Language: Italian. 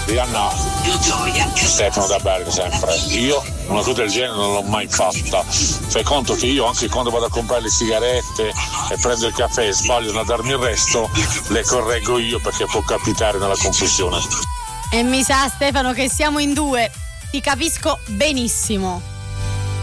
Rihanna, Stefano da Bergamo sempre. Io una cosa del genere non l'ho mai fatta. Fai conto che io anche quando vado a comprare le sigarette e prendo il caffè e sbaglio a darmi il resto, le correggo io perché può capitare nella confusione. E mi sa, Stefano, che siamo in due. Ti capisco benissimo.